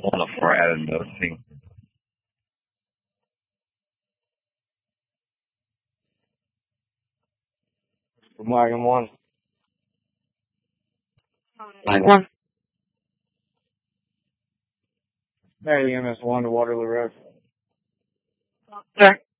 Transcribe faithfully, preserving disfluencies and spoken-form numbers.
On a Friday nothing. Wagon one. Line one. Mary M S one to Waterloo Road. Sir.